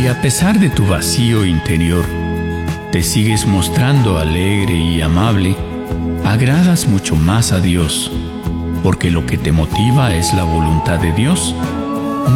Si a pesar de tu vacío interior te sigues mostrando alegre y amable, agradas mucho más a Dios, porque lo que te motiva es la voluntad de Dios